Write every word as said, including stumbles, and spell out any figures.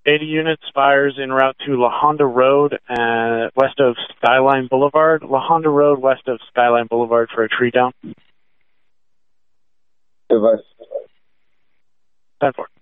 eighty units, fires en route to La Honda Road, uh, west of Skyline Boulevard. La Honda Road, west of Skyline Boulevard for a tree down. Device. ten four.